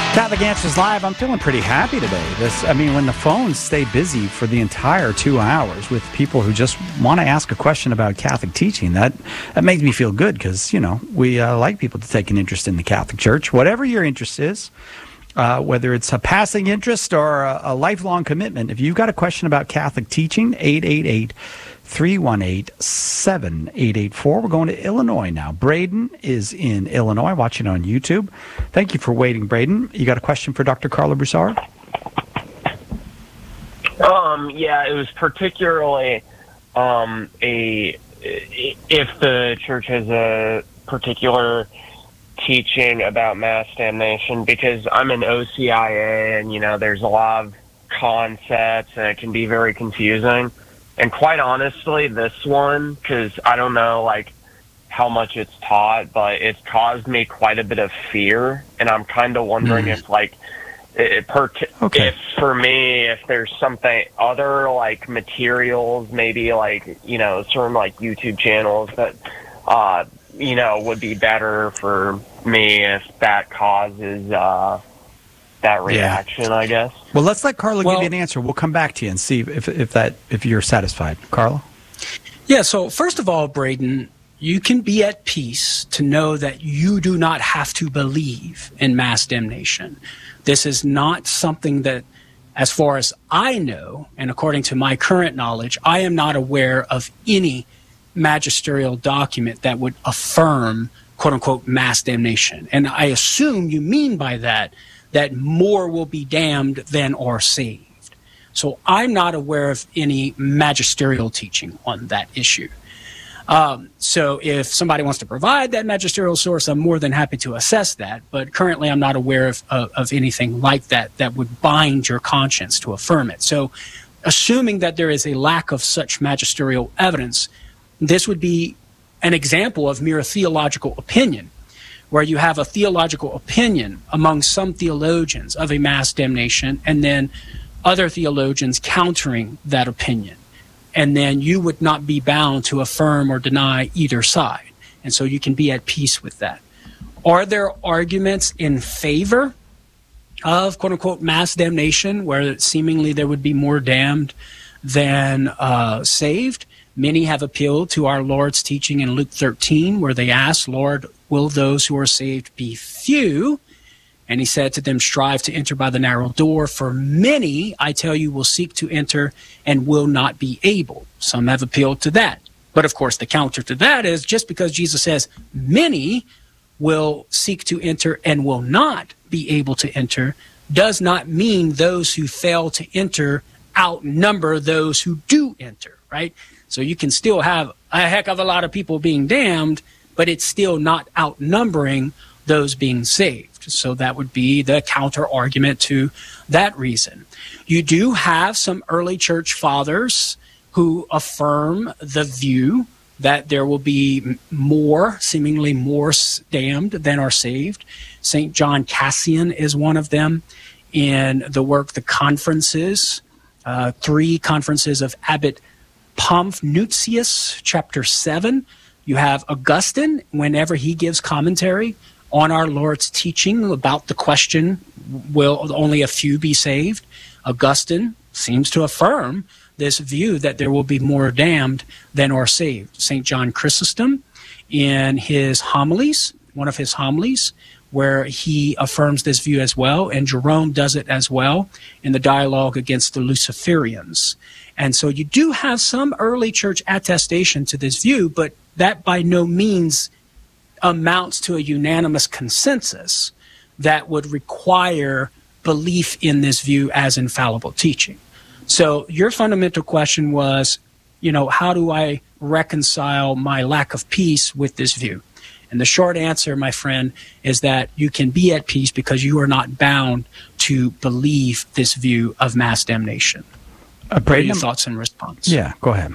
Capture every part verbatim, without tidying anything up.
Catholic Answers Live. I'm feeling pretty happy today. This, I mean, when the phones stay busy for the entire two hours with people who just want to ask a question about Catholic teaching, that that makes me feel good because, you know, we uh, like people to take an interest in the Catholic Church, whatever your interest is, uh, whether it's a passing interest or a, a lifelong commitment. If you've got a question about Catholic teaching, eight eight eight, three one eight, seven eight eight four. We're going to Illinois now. Braden is in Illinois, watching on YouTube. Thank you for waiting, Braden. You got a question for Doctor Karlo Broussard? Um, yeah, it was particularly um, a if the church has a particular teaching about mass damnation, because I'm an O C I A, and you know, there's a lot of concepts, and it can be very confusing. And quite honestly, this one, because I don't know, like, how much it's taught, but it's caused me quite a bit of fear. And I'm kind of wondering mm. if, like, it, per- okay. if for me, if there's something, other, like, materials, maybe, like, you know, certain, like, YouTube channels that, uh, you know, would be better for me if that causes, uh, that reaction, yeah. I guess. Well, let's let Karlo well, give you an answer. We'll come back to you and see if if that if you're satisfied. Karlo? Yeah, so first of all, Braden, you can be at peace to know that you do not have to believe in mass damnation. This is not something that, as far as I know, and according to my current knowledge, I am not aware of any magisterial document that would affirm, quote-unquote, mass damnation. And I assume you mean by that that more will be damned than are saved. So I'm not aware of any magisterial teaching on that issue. Um, so if somebody wants to provide that magisterial source, I'm more than happy to assess that. But currently I'm not aware of, of, of anything like that that would bind your conscience to affirm it. So assuming that there is a lack of such magisterial evidence, this would be an example of mere theological opinion, where you have a theological opinion among some theologians of a mass damnation, and then other theologians countering that opinion. And then you would not be bound to affirm or deny either side. And so you can be at peace with that. Are there arguments in favor of, quote-unquote, mass damnation, where seemingly there would be more damned than uh, saved? Many have appealed to our Lord's teaching in Luke thirteen, where they asked, Lord, will those who are saved be few? And he said to them, strive to enter by the narrow door, for many, I tell you, will seek to enter and will not be able. Some have appealed to that. But of course, the counter to that is, just because Jesus says many will seek to enter and will not be able to enter, does not mean those who fail to enter outnumber those who do enter, right? So you can still have a heck of a lot of people being damned, but it's still not outnumbering those being saved. So that would be the counter argument to that reason. You do have some early church fathers who affirm the view that there will be more, seemingly more damned than are saved. Saint John Cassian is one of them. In the work, The Conferences, uh, three conferences of Abbot Pamphnucius, chapter seven. You have Augustine, whenever he gives commentary on our Lord's teaching about the question, will only a few be saved? Augustine seems to affirm this view that there will be more damned than are saved. Saint John Chrysostom, in his homilies, one of his homilies, where he affirms this view as well, and Jerome does it as well in the dialogue against the Luciferians. And so you do have some early church attestation to this view, but that by no means amounts to a unanimous consensus that would require belief in this view as infallible teaching. So your fundamental question was, you know, how do I reconcile my lack of peace with this view? And the short answer, my friend, is that you can be at peace because you are not bound to believe this view of mass damnation. Uh, Braden, what are your thoughts and response? Yeah, go ahead.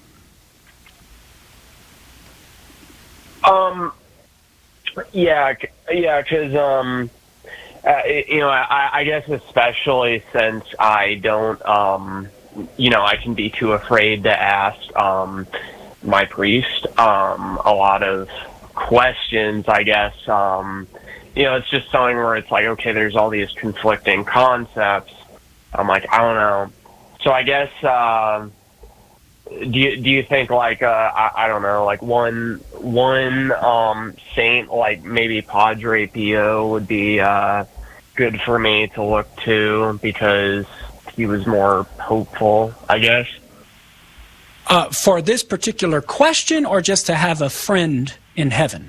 Um, yeah, yeah, because, um, uh, you know, I, I guess especially since I don't, um, you know, I can be too afraid to ask um, my priest um, a lot of questions, I guess, um, you know, it's just something where it's like, okay, there's all these conflicting concepts. I'm like, I don't know. So I guess, uh, do you, do you think like, uh, I, I don't know, like one, one, um, saint, like maybe Padre Pio would be, uh, good for me to look to because he was more hopeful, I guess? Uh, for this particular question, or just to have a friend in heaven?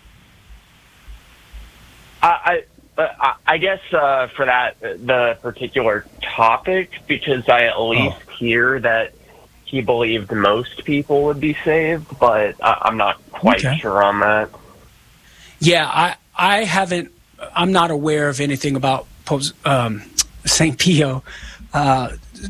I, I, I guess uh, for that, the particular topic, because I at least oh. hear that he believed most people would be saved, but I, I'm not quite okay. sure on that. Yeah, I, I haven't, I'm not aware of anything about um, Saint Pio uh,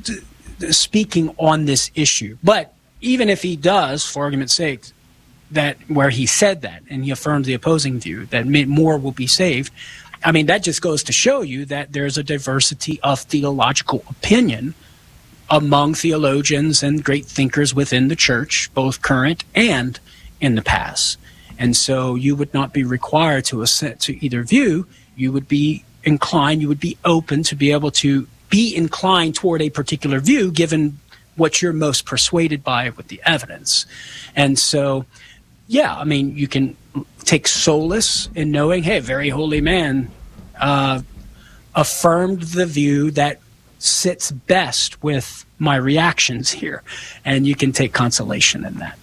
speaking on this issue. But even if he does, for argument's sake, that where he said that and he affirmed the opposing view that more will be saved, I mean, that just goes to show you that there's a diversity of theological opinion among theologians and great thinkers within the church, both current and in the past. And so you would not be required to assent to either view. You would be inclined, you would be open to be able to be inclined toward a particular view given what you're most persuaded by with the evidence. And so, yeah, I mean, you can take solace in knowing, hey, a very holy man uh, affirmed the view that sits best with my reactions here. And you can take consolation in that.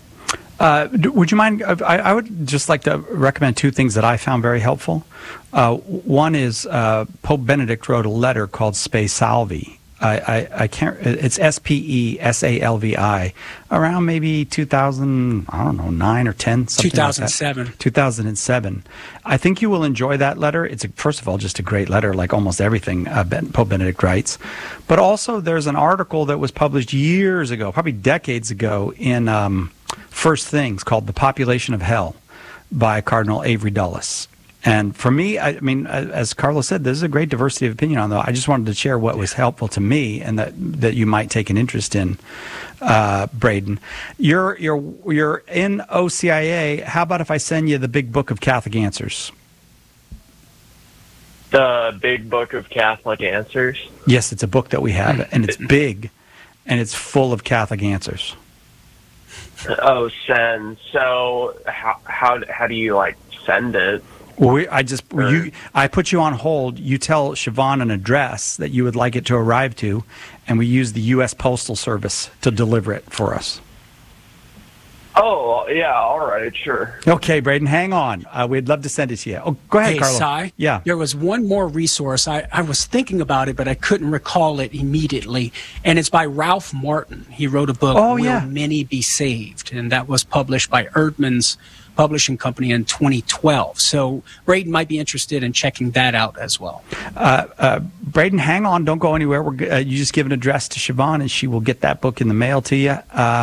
Uh, would you mind? I, I would just like to recommend two things that I found very helpful. Uh, one is uh, Pope Benedict wrote a letter called Spe Salvi. I, I, I can't. It's S P E S A L V I. Around maybe two thousand, I don't know, nine or ten, something two thousand seven. like that. two thousand seven. I think you will enjoy that letter. It's a, first of all just a great letter, like almost everything uh, ben, Pope Benedict writes. But also, there's an article that was published years ago, probably decades ago, in um, First Things called "The Population of Hell" by Cardinal Avery Dulles. And for me, I mean, as Carlos said, there's a great diversity of opinion on that. I just wanted to share what was helpful to me and that, that you might take an interest in, uh, Braden. You're, you're, you're in O C I A. How about if I send you the Big Book of Catholic Answers? The Big Book of Catholic Answers? Yes, it's a book that we have, and it's big, and it's full of Catholic answers. Oh, send. So how, how, how do you, like, send it? Well, we, I just you, I put you on hold. You tell Siobhan an address that you would like it to arrive to, and we use the U S Postal Service to deliver it for us. Oh, yeah, all right, sure. Okay, Braden, hang on. Uh, we'd love to send it to you. Oh, go ahead, hey, Carlo. Cy, yeah. There was one more resource. I, I was thinking about it, but I couldn't recall it immediately. And it's by Ralph Martin. He wrote a book, oh, Will yeah. Many Be Saved? And that was published by Erdman's Publishing Company in twenty twelve. So Braden might be interested in checking that out as well. Uh, uh, Braden, hang on. Don't go anywhere. We're, uh, you just give an address to Siobhan, and she will get that book in the mail to you.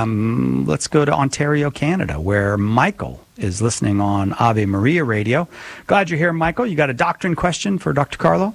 Um, let's go to Ontario, Canada, where Michael is listening on Ave Maria Radio. Glad you're here, Michael. You got a doctrine question for Doctor Carlo?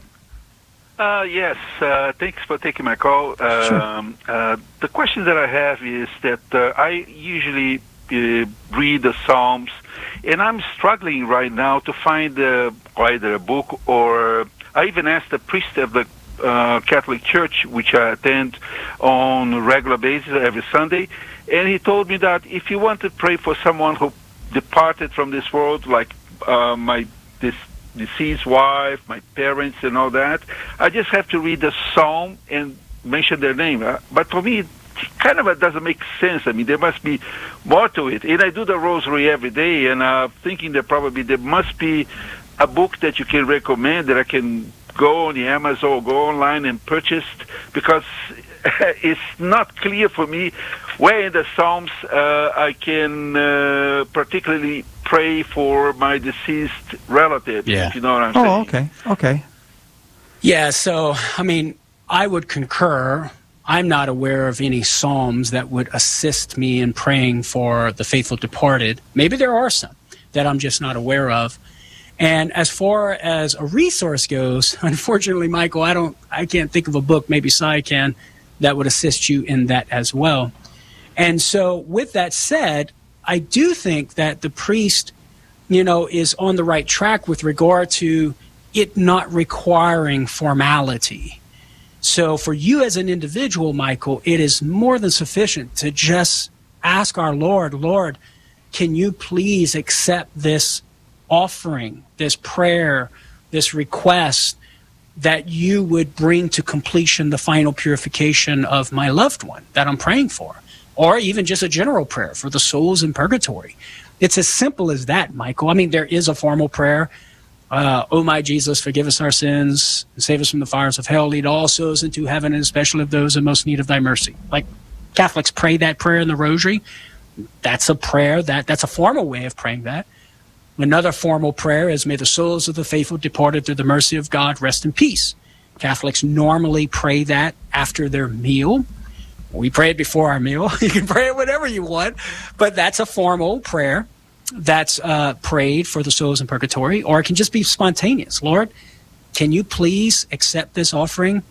Uh, yes. Uh, thanks for taking my call. Sure. Um, uh, the question that I have is that uh, I usually uh, read the Psalms, and I'm struggling right now to find uh, either a book or I even asked the priest of the uh, Catholic Church, which I attend on a regular basis every Sunday, and he told me that if you want to pray for someone who departed from this world, like uh, my this deceased wife, my parents, and all that, I just have to read the Psalm and mention their name. Uh, but for me, it kind of doesn't make sense. I mean, there must be more to it. And I do the rosary every day, and I'm thinking that probably there must be a book that you can recommend that I can go on the Amazon or go online and purchase, because it's not clear for me where in the Psalms uh, I can uh, particularly pray for my deceased relatives, yeah. if you know what I'm oh, saying. Oh, okay, okay. Yeah, so, I mean, I would concur. I'm not aware of any Psalms that would assist me in praying for the faithful departed. Maybe there are some that I'm just not aware of. And as far as a resource goes, unfortunately, Michael, I don't, I can't think of a book, maybe Cy can, that would assist you in that as well. And so with that said, I do think that the priest you know, is on the right track with regard to it not requiring formality. So for you as an individual, Michael, it is more than sufficient to just ask our Lord, Lord, can you please accept this offering, this prayer, this request, that you would bring to completion the final purification of my loved one that I'm praying for, or even just a general prayer for the souls in purgatory. It's as simple as that, Michael. I mean, there is a formal prayer. Uh, oh, my Jesus, forgive us our sins and save us from the fires of hell. Lead all souls into heaven, and especially of those in most need of thy mercy. Like Catholics pray that prayer in the rosary. That's a prayer. That That's a formal way of praying that. Another formal prayer is, may the souls of the faithful departed through the mercy of God rest in peace. Catholics normally pray that after their meal. We pray it before our meal. You can pray it whenever you want, but that's a formal prayer that's uh, prayed for the souls in purgatory, or it can just be spontaneous. Lord, can you please accept this offering